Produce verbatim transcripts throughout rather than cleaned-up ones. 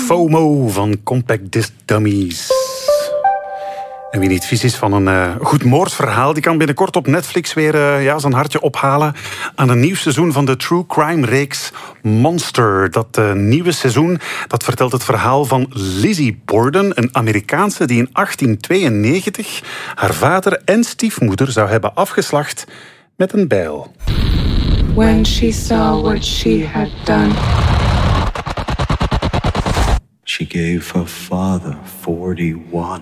FOMO van Compact Disc Dummies. En wie niet vies is van een uh, goed moordverhaal, die kan binnenkort op Netflix weer uh, ja, zijn hartje ophalen aan een nieuw seizoen van de true crime-reeks Monster. Dat uh, nieuwe seizoen dat vertelt het verhaal van Lizzie Borden, een Amerikaanse die in achttien tweeënnegentig haar vader en stiefmoeder zou hebben afgeslacht met een bijl. When she saw what she had done, she gave her father forty-one.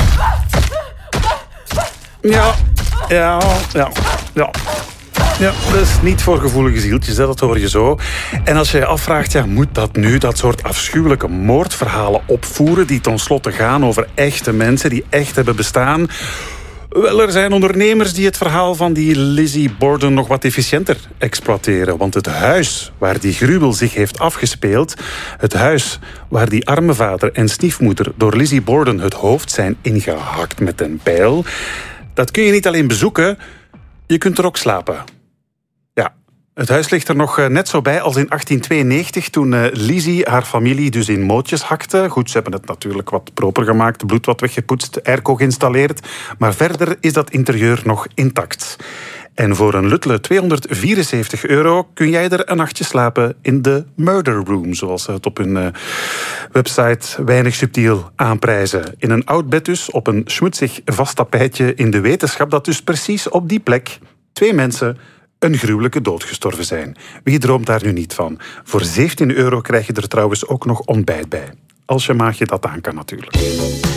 Ja, ja, ja, ja. Ja, dat is niet voor gevoelige zieltjes, dat hoor je zo. En als je je afvraagt, ja, moet dat nu dat soort afschuwelijke moordverhalen opvoeren die tenslotte gaan over echte mensen die echt hebben bestaan? Wel, er zijn ondernemers die het verhaal van die Lizzie Borden nog wat efficiënter exploiteren. Want het huis waar die gruwel zich heeft afgespeeld, het huis waar die arme vader en stiefmoeder door Lizzie Borden het hoofd zijn ingehakt met een bijl, dat kun je niet alleen bezoeken, je kunt er ook slapen. Ja, het huis ligt er nog net zo bij als in achttien tweeënnegentig... toen Lizzie haar familie dus in mootjes hakte. Goed, ze hebben het natuurlijk wat proper gemaakt, bloed wat weggepoetst, airco geïnstalleerd. Maar verder is dat interieur nog intact. En voor een luttele tweehonderdvierenzeventig euro kun jij er een nachtje slapen in de Murder Room, zoals ze het op hun uh, website weinig subtiel aanprijzen. In een oud bed dus, op een schmutzig vast tapijtje, in de wetenschap dat dus precies op die plek twee mensen een gruwelijke dood gestorven zijn. Wie droomt daar nu niet van? Voor zeventien euro krijg je er trouwens ook nog ontbijt bij. Als je maagje dat aan kan natuurlijk.